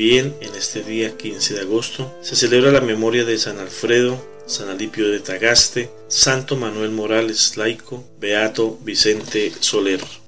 También en este día 15 de agosto se celebra la memoria de San Alfredo, San Alipio de Tagaste, Santo Manuel Morales, laico, Beato Vicente Soler.